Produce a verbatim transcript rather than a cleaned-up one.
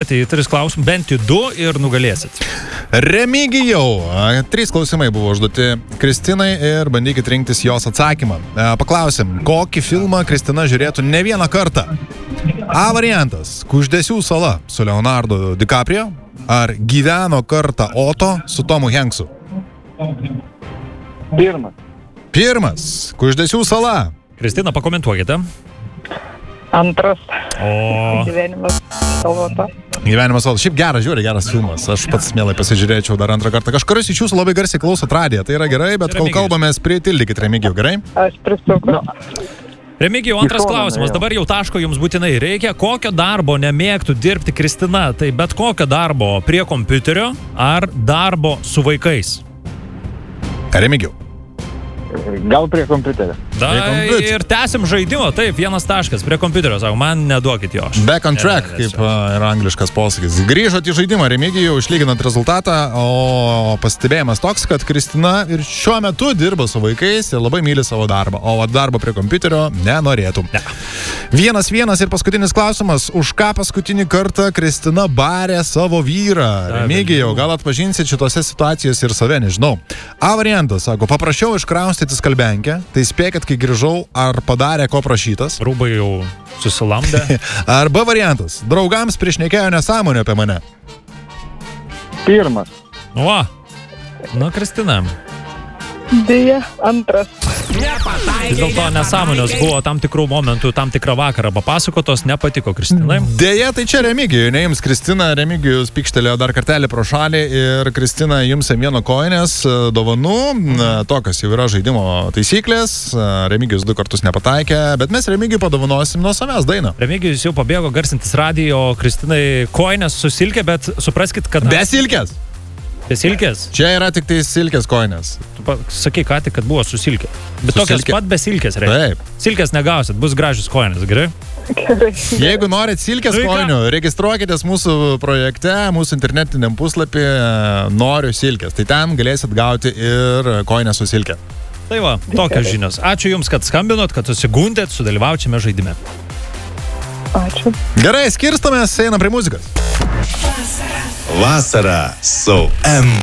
atsakyti į tris klausimus, bent į du ir nugalėsit. Remigijau, trys klausimai buvo užduoti Kristinai ir bandykit rinktis jos atsakymą. Paklausim, kokį filmą Kristina žiūrėtų ne vieną kartą? A variantas, Kuždesių sala su Leonardo DiCaprio, ar Gyveno kartą Oto su Tomu Hanksu? Pirmas. Pirmas, Kuždesių sala. Kristina, pakomentuokite. Antras. O... Gyvenimas salota. Gyvenimas salota. Šiaip geras, žiūri, geras filmas. Aš pats mielai pasižiūrėčiau dar antrą kartą. Kažkuris iš jūsų labai garsiai klausot radiją. Tai yra gerai, bet kol kalbamės, pritildykit Remigijų, gerai? Aš prisuku. Remigijau, antras klausimas. Dabar jau taško jums būtinai reikia. Kokio darbo nemėgtų dirbti Kristina? Tai bet kokio darbo prie kompiuterio ar darbo su vaikais? Remigijau. Gal prie kompiuterio. Da, ir tęsim žaidimą, taip, vienas taškas prie kompiuterio, sako, man neduokit jo. Back on track, kaip yra angliškas posakis. Grįžot į žaidimą, Remigijau, išlyginant rezultatą, o pastebėjimas toks, kad Kristina ir šiuo metu dirba su vaikais ir labai myli savo darbą, o darbą prie kompiuterio nenorėtų. Ne. Vienas vienas ir paskutinis klausimas, už ką paskutinį kartą Kristina barė savo vyrą? Remigijau, gal atpažinsit šitose situacijose ir save, nežinau. A variantas, sako, paprašiau iškraustyti skalbenkę, tai spėkit, kai grįžau, ar padarė ko prašytas. Rūbai jau susilamdė. Ar B variantas, draugams prišnekėjo nesąmonę apie mane. Pirmas. Va, nu, Kristina. Deja, antras. Vis dėlto nesąmonės buvo tam tikrų momentų, tam tikrą vakarą papasakotos, nepatiko Kristinai. Deja, tai čia Remigijui, ne jums Kristina, Remigijus pykštelėjo dar kartelį pro šalį ir Kristina jums vieno koinės dovanų, tokios jau yra žaidimo taisyklės, Remigijus du kartus nepataikė, bet mes Remigijui padovanosim nuo savęs dainą. Remigijus jau pabėgo garsintis radijo, Kristinai koinės su silke, bet supraskit, kad... Be silkės! Be silkės? Čia yra tik tai silkės koinės. Tu sakai, ką tik, kad buvo su silkė. Bet su tokios silkė. Pat be silkės reikia. Taip. Silkės negausit, bus gražius koinės, gerai? Gerai. Jeigu norit silkės nu, koinių, registruokitės mūsų projekte, mūsų internetiniam puslapį Noriu silkės. Tai ten galėsit gauti ir koinę su silkė. Tai va, tokios žinios. Ačiū Jums, kad skambinot, kad susigundėt, sudalyvaučiame žaidime. Ačiū. Gerai, skirstomės, einam prie muzikos. Vasara su M